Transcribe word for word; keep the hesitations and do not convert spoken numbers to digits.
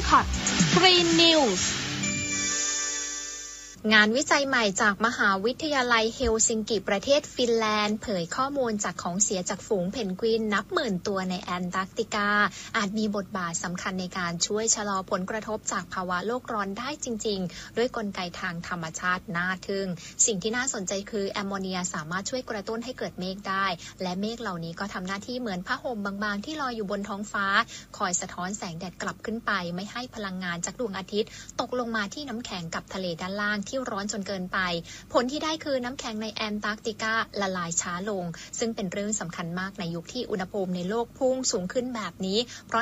พอด Green Newsงานวิจัยใหม่จากมหาวิทยาลัยเฮลซิงกิประเทศฟินแลนด์เผยข้อมูลจากของเสียจากฝูงเพนกวินนับหมื่นตัวในแอนตาร์กติกาอาจมีบทบาทสำคัญในการช่วยชะลอผลกระทบจากภาวะโลกร้อนได้จริงๆด้วยกลไกทางธรรมชาติน่าทึ่งสิ่งที่น่าสนใจคือแอมโมเนียสามารถช่วยกระตุ้นให้เกิดเมฆได้และเมฆเหล่านี้ก็ทำหน้าที่เหมือนผ้าห่มบางๆที่ลอยอยู่บนท้องฟ้าคอยสะท้อนแสงแดดกลับขึ้นไปไม่ให้พลังงานจากดวงอาทิตย์ตกลงมาที่น้ำแข็งกับทะเลด้านล่างที่ร้อนจนเกินไปผลที่ได้คือน้ำแข็งในแอนตาร์กติกาละลายช้าลงซึ่งเป็นเรื่องสำคัญมากในยุคที่อุณหภูมิในโลกพุ่งสูงขึ้นแบบนี้เพราะ